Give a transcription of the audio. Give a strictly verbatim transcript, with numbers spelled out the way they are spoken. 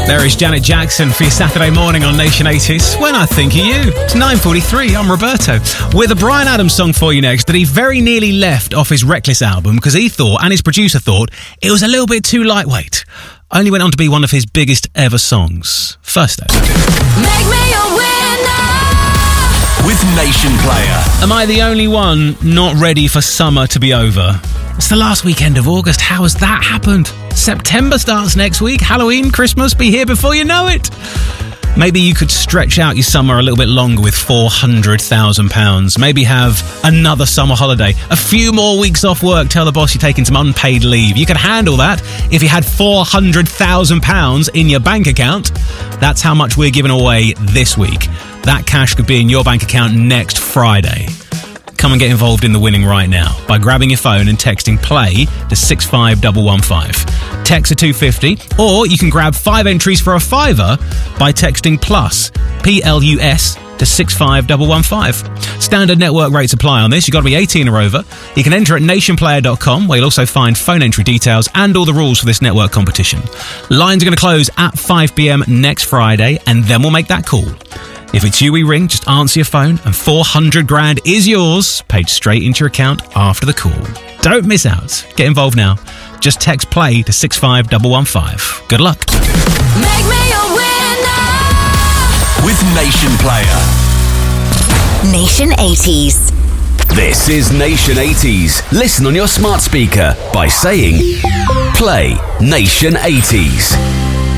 There is Janet Jackson for your Saturday morning on Nation eighties. When I think of you. It's nine forty-three, I'm Roberto. With a Bryan Adams song for you next that he very nearly left off his Reckless album because he thought, and his producer thought, it was a little bit too lightweight. Only went on to be one of his biggest ever songs. First though. Make me a winner with Nation Player. Am I the only one not ready for summer to be over? It's the last weekend of August. How has that happened? September starts next week. Halloween, Christmas, be here before you know it. Maybe you could stretch out your summer a little bit longer with four hundred thousand pounds. Maybe have another summer holiday. A few more weeks off work. Tell the boss you're taking some unpaid leave. You could handle that if you had four hundred thousand pounds in your bank account. That's how much we're giving away this week. That cash could be in your bank account next Friday. Come and get involved in the winning right now by grabbing your phone and texting play to six five one one five. Text to two fifty, or you can grab five entries for a fiver by texting plus, P L U S, to six five one one five. Standard network rates apply on this. You've got to be eighteen or over. You can enter at nation player dot com, where you'll also find phone entry details and all the rules for this network competition. Lines are going to close at five p.m. next Friday, and then we'll make that call. If it's you we ring, just answer your phone and four hundred grand is yours, paid straight into your account after the call. Don't miss out. Get involved now. Just text play to six five one one five. Good luck. Make me a winner with Nation Player. Nation eighties. This is Nation eighties. Listen on your smart speaker by saying play Nation eighties.